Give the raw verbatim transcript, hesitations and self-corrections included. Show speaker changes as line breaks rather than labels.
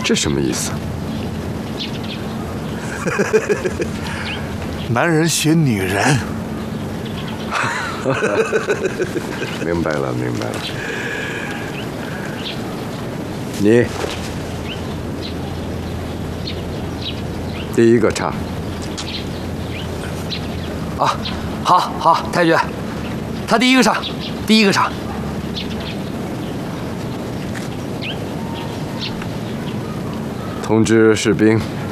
这什么意思？
男人学女人。
明白了，明白了。你第一个唱。
啊，好，好，太君，他第一个唱，第一个唱。
通知士兵。